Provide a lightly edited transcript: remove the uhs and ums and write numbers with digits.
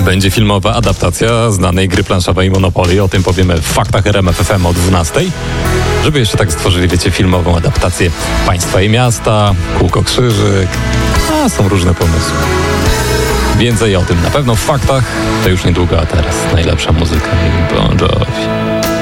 Będzie filmowa adaptacja znanej gry planszowej Monopoly. O tym powiemy w Faktach RMF FM o 12:00. Żeby jeszcze tak stworzyli, wiecie, filmową adaptację Państwa i Miasta, Kółko Krzyżyk. Są różne pomysły. Więcej o tym na pewno w Faktach. To już niedługo, a teraz najlepsza muzyka. Bon Jovi.